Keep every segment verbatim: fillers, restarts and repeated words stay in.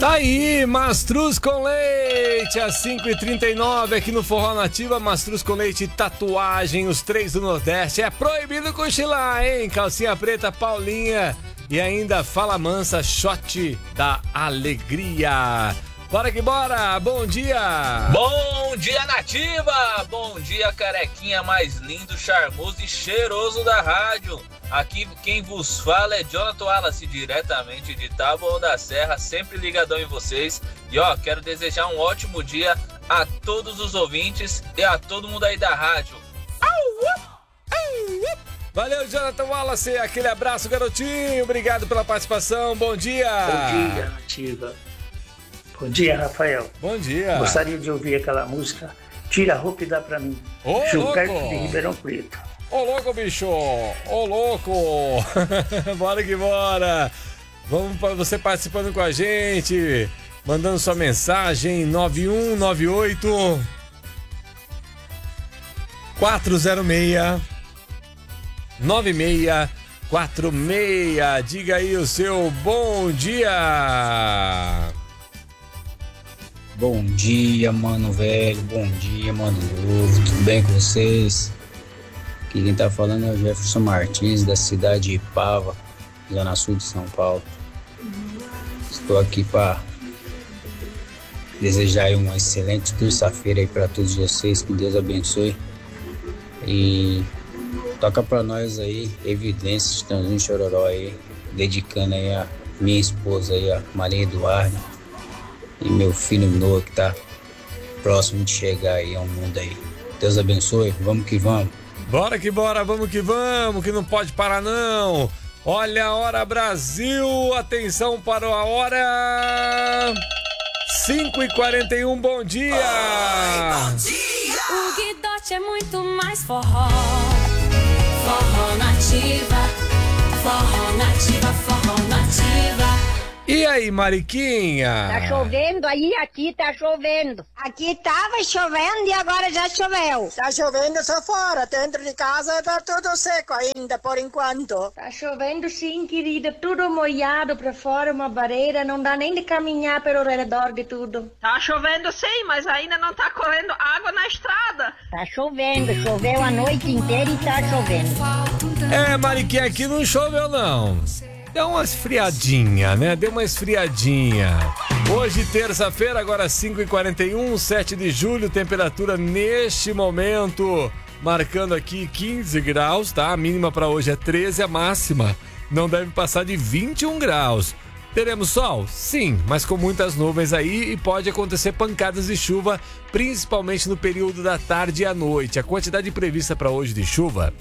Tá aí, Mastruz com leite, às cinco e trinta e nove aqui no Forró Nativa. Mastruz com leite, tatuagem, os três do Nordeste. É proibido cochilar, hein? Calcinha preta, Paulinha. E ainda Fala Mansa, shot da alegria. Bora que bora, bom dia! Bom dia, Nativa! Bom dia, carequinha mais lindo, charmoso e cheiroso da rádio. Aqui quem vos fala é Jonathan Wallace, diretamente de Taboão da Serra, sempre ligadão em vocês. E ó, quero desejar um ótimo dia a todos os ouvintes e a todo mundo aí da rádio. Valeu, Jonathan Wallace, aquele abraço, garotinho, obrigado pela participação, bom dia! Bom dia, Nativa. Bom dia, Rafael. Bom dia. Gostaria de ouvir aquela música Tira a Roupa e Dá Pra Mim, Ô, Gilberto louco. de Ribeirão Preto. Ô, louco, bicho! Ô, louco! Bora que bora! Vamos para você participando com a gente, mandando sua mensagem, nove um nove oito quatro zero seis nove seis quatro seis. Diga aí o seu bom dia! Bom dia, mano velho, bom dia, mano novo, tudo bem com vocês? Aqui quem tá falando é o Jefferson Martins, da cidade de Ipava, zona sul de São Paulo. Estou aqui para desejar aí uma excelente terça-feira aí para todos vocês, que Deus abençoe. E toca para nós aí, Evidências de Tãozinho Chororó aí, dedicando aí a minha esposa aí, a Maria Eduarda, e meu filho Noah, que tá próximo de chegar aí ao mundo aí. Deus abençoe, vamos que vamos. Bora que bora, vamos que vamos, que não pode parar não. Olha a hora, Brasil, atenção para a hora cinco e quarenta e um, bom dia. Oi, bom dia. O Guidote é muito mais forró. Forró Nativa, Forró Nativa, Forró Nativa. E aí, Mariquinha? Tá chovendo aí, aqui tá chovendo. Aqui tava chovendo e agora já choveu. Tá chovendo só fora, dentro de casa tá tudo seco ainda, por enquanto. Tá chovendo sim, querida, tudo molhado pra fora, uma barreira, não dá nem de caminhar pelo redor de tudo. Tá chovendo sim, mas ainda não tá correndo água na estrada. Tá chovendo, choveu a noite inteira e tá chovendo. É, Mariquinha, aqui não choveu não. Deu uma esfriadinha, né? Deu uma esfriadinha. Hoje, terça-feira, agora cinco e quarenta e um, sete de julho, temperatura neste momento, marcando aqui quinze graus, tá? A mínima para hoje é treze, a máxima não deve passar de vinte e um graus. Teremos sol? Sim, mas com muitas nuvens aí e pode acontecer pancadas de chuva, principalmente no período da tarde e à noite. A quantidade prevista para hoje de chuva,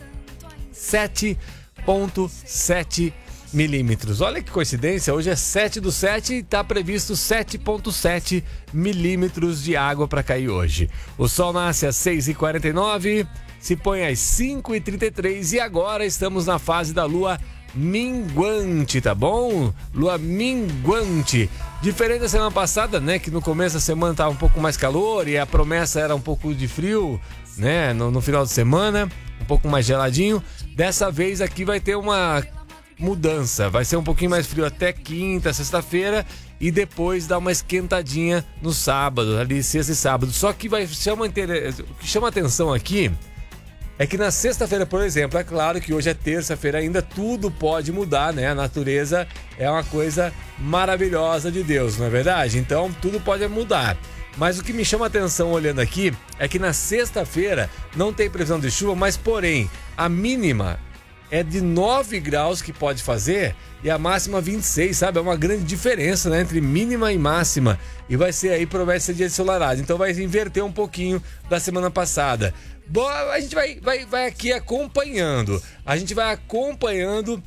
sete vírgula sete milímetros. Olha que coincidência, hoje é sete do sete e está previsto sete vírgula sete milímetros de água para cair hoje. O sol nasce às seis e quarenta e nove, se põe às cinco e trinta e três e agora estamos na fase da lua minguante, tá bom? Lua minguante. Diferente da semana passada, né? Que no começo da semana tava um pouco mais calor e a promessa era um pouco de frio, né? No, no final de semana, um pouco mais geladinho. Dessa vez aqui vai ter uma mudança, vai ser um pouquinho mais frio até quinta, sexta-feira e depois dá uma esquentadinha no sábado, ali sexta e sábado. Só que vai chama, o que chama atenção aqui é que na sexta-feira, por exemplo, é claro que hoje é terça-feira ainda, tudo pode mudar, né? A natureza é uma coisa maravilhosa de Deus, não é verdade? Então tudo pode mudar. Mas o que me chama atenção olhando aqui é que na sexta-feira não tem previsão de chuva, mas porém a mínima é de nove graus que pode fazer e a máxima vinte e seis, sabe? É uma grande diferença, né? Entre mínima e máxima. E vai ser aí, promete ser dia de ensolarado. Então vai inverter um pouquinho da semana passada. Bom, a gente vai, vai, vai aqui acompanhando. A gente vai acompanhando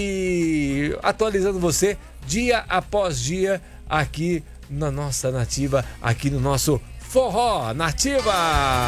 e atualizando você dia após dia aqui na nossa Nativa, aqui no nosso Forró Nativa.